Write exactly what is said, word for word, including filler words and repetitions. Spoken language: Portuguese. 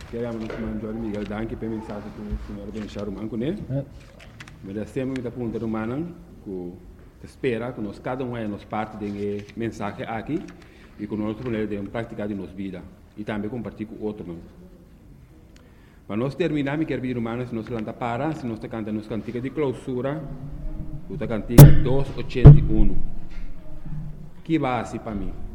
Queremos nos mandar Miguel Danke para mensagem que o senhor Benchar o Manco, né? Mas sempre me pergunta humana que espera que nós cada um é nos parte de mensagem aqui e que nós podemos praticar de nossa vida e também compartilhar com outros. Para nós terminar, me quero pedir humana se nós lanta para, se nós cantamos nos cantiga de clausura, o cantiga duzentos e oitenta e um. Que base para mim?